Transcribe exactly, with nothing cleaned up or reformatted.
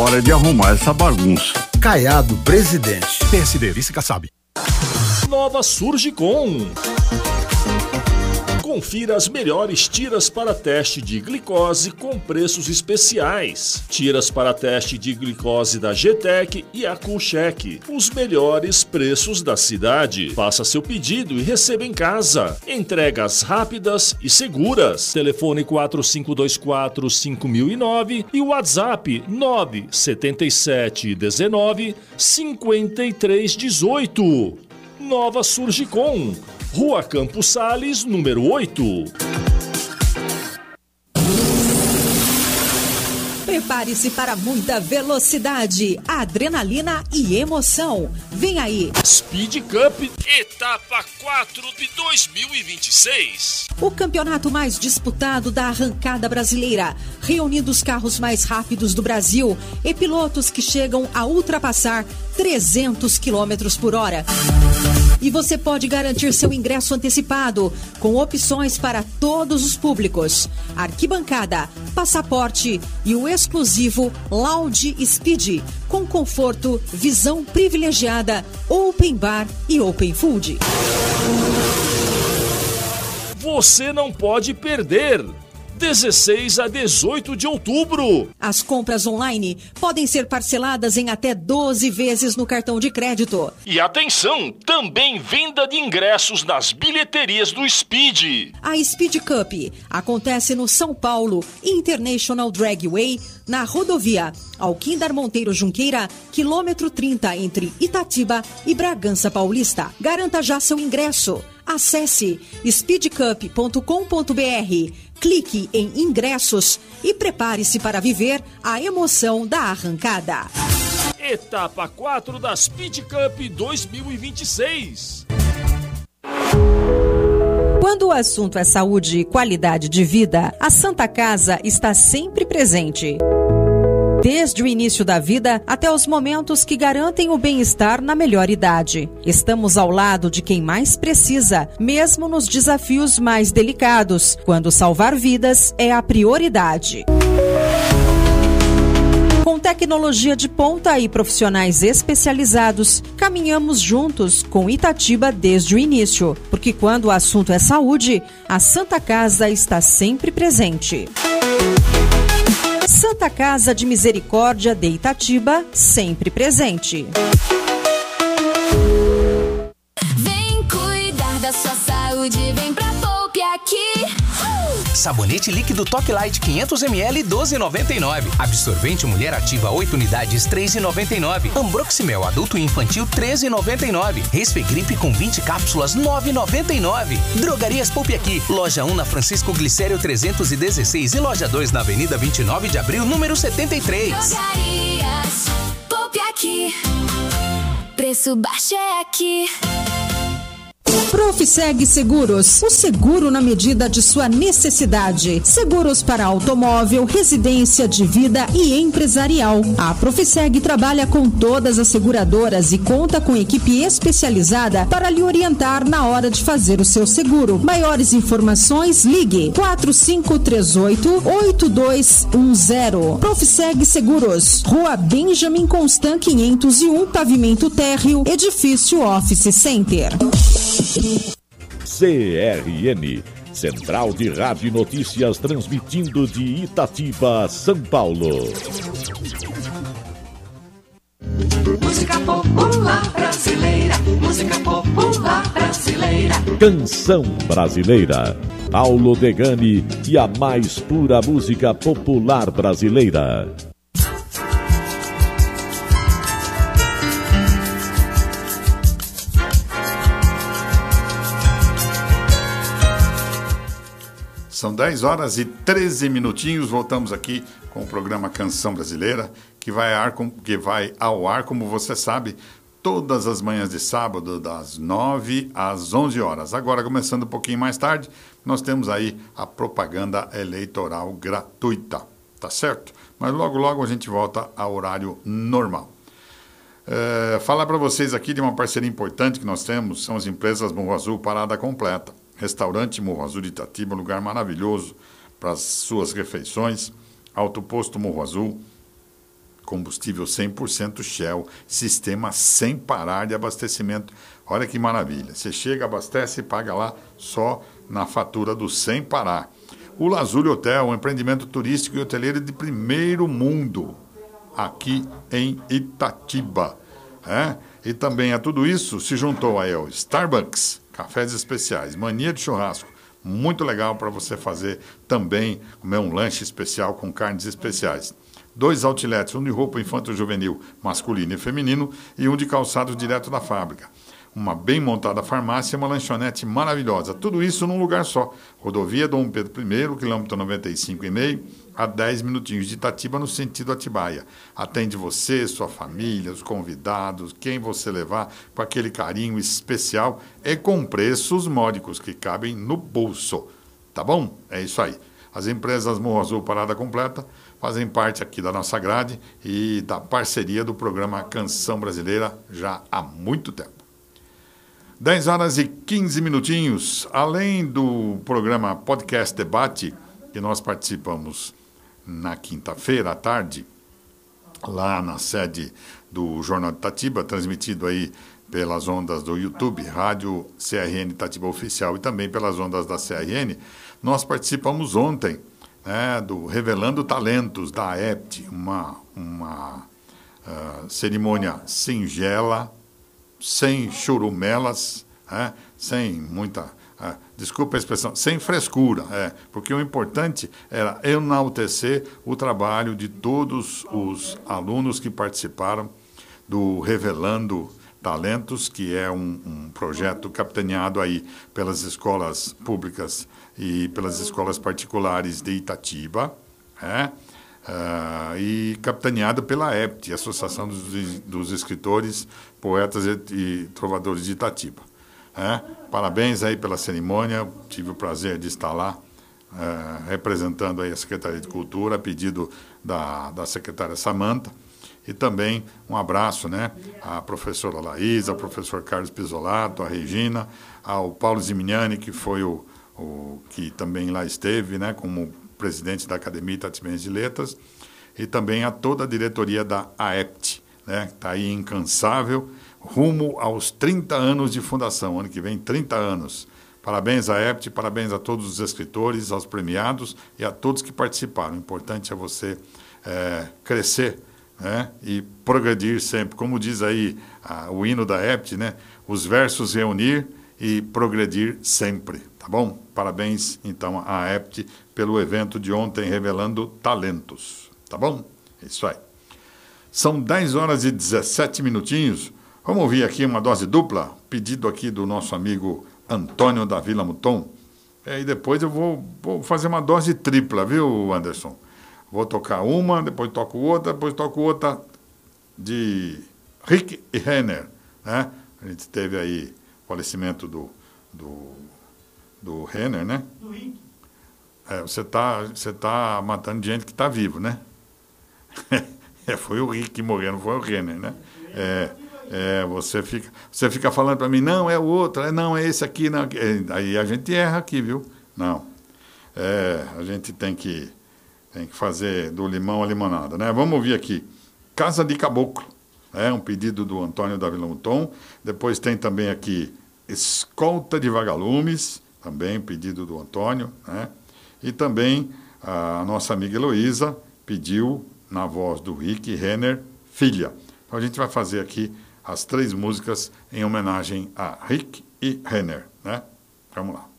Hora de arrumar essa bagunça. Caiado, presidente. P S D, vice Kassab. Nova Surgicom. Confira as melhores tiras para teste de glicose com preços especiais. Tiras para teste de glicose da G-Tec e a Coolcheck. Os melhores preços da cidade. Faça seu pedido e receba em casa. Entregas rápidas e seguras. Telefone quatro cinco dois quatro cinco mil e nove e WhatsApp nove sete sete um nove cinco três um oito. Nova Surgicom. Rua Campos Sales, número oito. Prepare-se para muita velocidade, adrenalina e emoção. Vem aí. Speed Cup, etapa quatro de dois mil e vinte e seis. O campeonato mais disputado da arrancada brasileira, reunindo os carros mais rápidos do Brasil e pilotos que chegam a ultrapassar trezentos quilômetros por hora. E você pode garantir seu ingresso antecipado, com opções para todos os públicos. Arquibancada, passaporte e o exclusivo Lounge Speed, com conforto, visão privilegiada, open bar e open food. Você não pode perder! dezesseis a dezoito de outubro. As compras online podem ser parceladas em até doze vezes no cartão de crédito. E atenção, também venda de ingressos nas bilheterias do Speed. A Speed Cup acontece no São Paulo International Dragway, na rodovia Alquindar Monteiro Junqueira, quilômetro trinta, entre Itatiba e Bragança Paulista. Garanta já seu ingresso. Acesse speed cup ponto com ponto b r, clique em ingressos e prepare-se para viver a emoção da arrancada. Etapa quatro da Speed Cup dois mil e vinte e seis. Quando o assunto é saúde e qualidade de vida, a Santa Casa está sempre presente. Desde o início da vida até os momentos que garantem o bem-estar na melhor idade. Estamos ao lado de quem mais precisa, mesmo nos desafios mais delicados, quando salvar vidas é a prioridade. Com tecnologia de ponta e profissionais especializados, caminhamos juntos com Itatiba desde o início, porque quando o assunto é saúde, a Santa Casa está sempre presente. Santa Casa de Misericórdia de Itatiba, sempre presente. Vem cuidar da sua saúde, vem pra Poupe Aqui. Sabonete líquido Toque Light quinhentos mililitros, doze reais e noventa e nove centavos. Absorvente Mulher Ativa oito unidades, três reais e noventa e nove centavos. Ambroximel adulto e infantil, treze reais e noventa e nove centavos. Resfegripe com vinte cápsulas, nove reais e noventa e nove centavos. Drogarias Poupe Aqui. Loja um na Francisco Glicério trezentos e dezesseis e loja dois na Avenida vinte e nove de abril, número setenta e três. Drogarias Poupe Aqui. Preço baixo é aqui. Profseg Seguros, o seguro na medida de sua necessidade. Seguros para automóvel, residência, de vida e empresarial. A Profseg trabalha com todas as seguradoras e conta com equipe especializada para lhe orientar na hora de fazer o seu seguro. Maiores informações, ligue quatro cinco três oito, oito dois um zero. Profseg Seguros, Rua Benjamin Constant quinhentos e um, pavimento térreo, edifício Office Center. C R N, Central de Rádio e Notícias, transmitindo de Itatiba, São Paulo. Música popular brasileira, música popular brasileira. Canção brasileira. Paulo Degani e a mais pura música popular brasileira. São dez horas e treze minutinhos, voltamos aqui com o programa Canção Brasileira, que vai, ar, que vai ao ar, como você sabe, todas as manhãs de sábado, das nove às onze horas. Agora, começando um pouquinho mais tarde, nós temos aí a propaganda eleitoral gratuita, tá certo? Mas logo, logo a gente volta ao horário normal. É, falar para vocês aqui de uma parceria importante que nós temos, são as empresas Morro Azul Parada Completa. Restaurante Morro Azul de Itatiba, um lugar maravilhoso para as suas refeições. Alto Posto Morro Azul, Combustível cem por cento Shell, sistema sem parar de abastecimento. Olha que maravilha. Você chega, abastece e paga lá só na fatura do sem parar. O Lazuli Hotel, um empreendimento turístico e hoteleiro de primeiro mundo, aqui em Itatiba. É? E também a tudo isso se juntou aí o Starbucks, cafés especiais, mania de churrasco. Muito legal para você fazer também, comer um lanche especial com carnes especiais. Dois outlets, um de roupa infanto-juvenil masculino e feminino e um de calçados direto da fábrica. Uma bem montada farmácia e uma lanchonete maravilhosa. Tudo isso num lugar só. Rodovia Dom Pedro I, quilômetro noventa e cinco e meio, a dez minutinhos de Itatiba, no sentido Atibaia. Atende você, sua família, os convidados, quem você levar, com aquele carinho especial e com preços módicos que cabem no bolso. Tá bom? É isso aí. As empresas Morro Azul Parada Completa fazem parte aqui da nossa grade e da parceria do programa Canção Brasileira já há muito tempo. dez horas e quinze minutinhos, além do programa Podcast Debate, que nós participamos na quinta-feira à tarde, lá na sede do Jornal de Itatiba, transmitido aí pelas ondas do YouTube, Rádio C R N Itatiba Oficial e também pelas ondas da C R N, nós participamos ontem, né, do Revelando Talentos da A E P T, uma, uma uh, cerimônia singela, sem churumelas, é, sem muita, é, desculpa a expressão, sem frescura, é, porque o importante era enaltecer o trabalho de todos os alunos que participaram do Revelando Talentos, que é um, um projeto capitaneado aí pelas escolas públicas e pelas escolas particulares de Itatiba, é, Uh, e capitaneado pela A E P T, Associação dos, dos Escritores, Poetas e, e Trovadores de Itatiba. É? Parabéns aí pela cerimônia, tive o prazer de estar lá, uh, representando aí a Secretaria de Cultura, a pedido da, da secretária Samanta, e também um abraço, né, à professora Laís, ao professor Carlos Pisolato, à Regina, ao Paulo Zimignani, que foi o, o que também lá esteve, né, como presidente da Academia Itatibense de Letras, e também a toda a diretoria da A E P T, né, que está aí incansável, rumo aos trinta anos de fundação, ano que vem, trinta anos. Parabéns à A E P T, parabéns a todos os escritores, aos premiados e a todos que participaram. O importante é você é, crescer, né, e progredir sempre. Como diz aí a, o hino da A E P T, né, os versos reunir e progredir sempre. Tá bom? Parabéns, então, à A E P T pelo evento de ontem Revelando Talentos. Tá bom? É isso aí. São dez horas e dezessete minutinhos. Vamos ouvir aqui uma dose dupla, pedido aqui do nosso amigo Antônio da Vila Muton. É, e depois eu vou, vou fazer uma dose tripla, viu, Anderson? Vou tocar uma, depois toco outra, depois toco outra de Rick e Renner, né? A gente teve aí o falecimento do... do do Renner, né? Do Rick. É, você está você tá matando gente que está vivo, né? É, foi o Rick que morreu, não foi o Renner, né? É, é, você, fica, você fica falando para mim, não, é o outro, é, não, é esse aqui, não. É, aí a gente erra aqui, viu? Não. É, a gente tem que, tem que fazer do limão a limonada, né? Vamos ouvir aqui. Casa de Caboclo, é um pedido do Antônio da Vila Muton. Depois tem também aqui Escolta de Vagalumes, também pedido do Antônio, né? E também a nossa amiga Heloísa pediu, na voz do Rick Renner, Filha. Então a gente vai fazer aqui as três músicas em homenagem a Rick e Renner, né? Vamos lá.